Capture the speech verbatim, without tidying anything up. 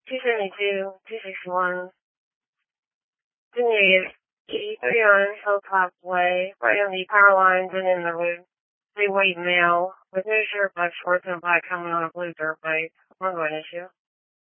two seventy-two, two sixty-one. Negative eighty-three on Hilltop Way, right on the power lines and in the road. Three white male with no shirt, black shorts, and black helmet on a blue dirt bike. Ongoing issue.